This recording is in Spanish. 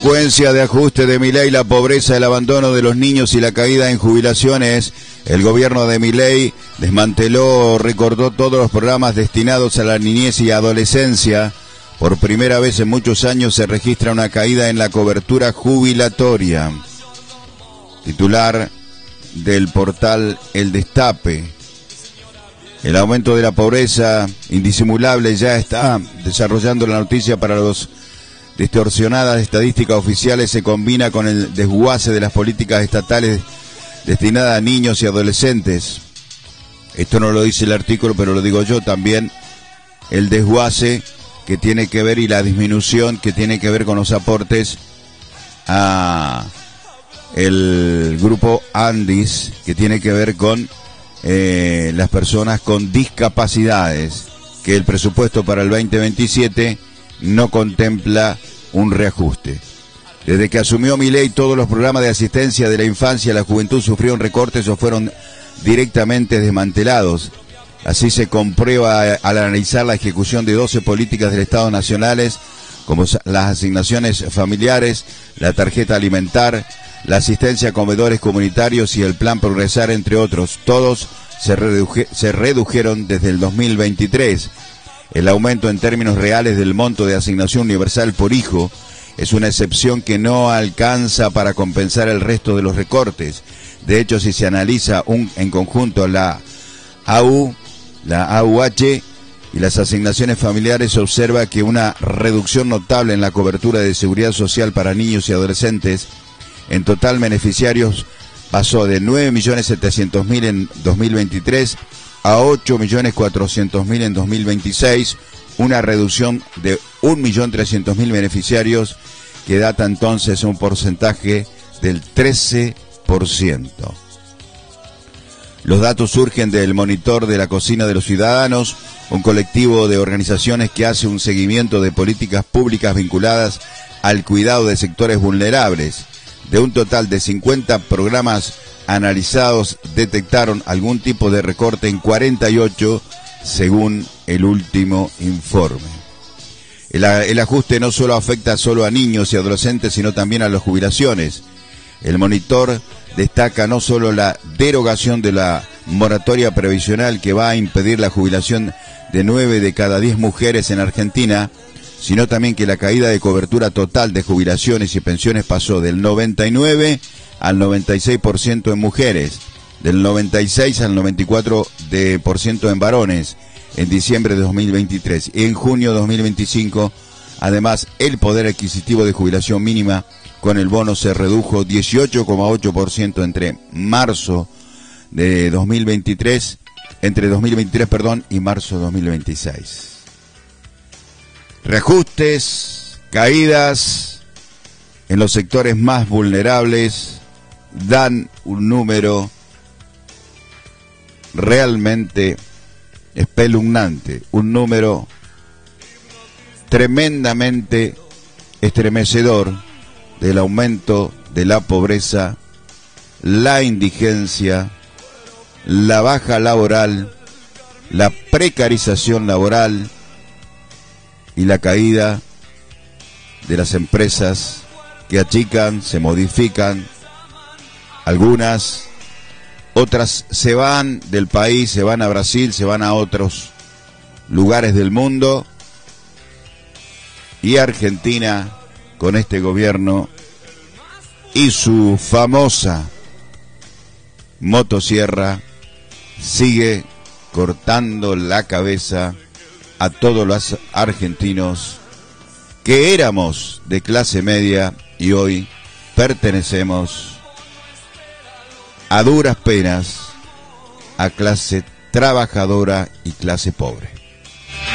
Consecuencia de ajuste de Milei, la pobreza, el abandono de los niños y la caída en jubilaciones, el gobierno de Milei desmanteló o recortó todos los programas destinados a la niñez y adolescencia. Por primera vez en muchos años se registra una caída en la cobertura jubilatoria. Titular del portal El Destape. El aumento de la pobreza indisimulable ya está desarrollando la noticia para los distorsionadas estadísticas oficiales, se combina con el desguace de las políticas estatales destinadas a niños y adolescentes. Esto no lo dice el artículo, pero lo digo yo también. El desguace que tiene que ver y la disminución que tiene que ver con los aportes a el grupo Andis, que tiene que ver con las personas con discapacidades, que el presupuesto para el 2027 no contempla un reajuste. Desde que asumió Milei, todos los programas de asistencia de la infancia y la juventud sufrieron recortes o fueron directamente desmantelados. Así se comprueba al analizar la ejecución de 12 políticas del Estado nacionales, como las asignaciones familiares, la tarjeta alimentar, la asistencia a comedores comunitarios y el plan Progresar, entre otros. Todos se redujeron desde el 2023. El aumento en términos reales del monto de asignación universal por hijo es una excepción que no alcanza para compensar el resto de los recortes. De hecho, si se analiza en conjunto la AUH y las asignaciones familiares, se observa que una reducción notable en la cobertura de seguridad social para niños y adolescentes. En total, beneficiarios pasó de 9.700.000 en 2023 a 8.400.000 en 2026, una reducción de 1.300.000 beneficiarios, que data entonces un porcentaje del 13%. Los datos surgen del Monitor de la Cocina de los Ciudadanos, un colectivo de organizaciones que hace un seguimiento de políticas públicas vinculadas al cuidado de sectores vulnerables. De un total de 50 programas analizados, detectaron algún tipo de recorte en 48, según el último informe. El ajuste no solo afecta solo a niños y adolescentes, sino también a las jubilaciones. El monitor destaca no solo la derogación de la moratoria previsional, que va a impedir la jubilación de 9 de cada 10 mujeres en Argentina, sino también que la caída de cobertura total de jubilaciones y pensiones pasó del 99 al 96% en mujeres, del 96 al 94% en varones en diciembre de 2023. Y en junio de 2025, además, el poder adquisitivo de jubilación mínima con el bono se redujo 18,8% entre marzo de 2023, y marzo de 2026. Reajustes, caídas en los sectores más vulnerables dan un número realmente espeluznante, un número tremendamente estremecedor del aumento de la pobreza, la indigencia, la baja laboral, la precarización laboral y la caída de las empresas que achican, se modifican, algunas, otras se van del país, se van a Brasil, se van a otros lugares del mundo, y Argentina, con este gobierno y su famosa motosierra, sigue cortando la cabeza a todos los argentinos que éramos de clase media y hoy pertenecemos a duras penas a clase trabajadora y clase pobre.